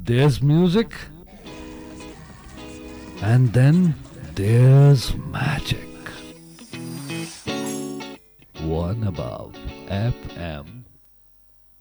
There's music, and then there's magic. One above FM.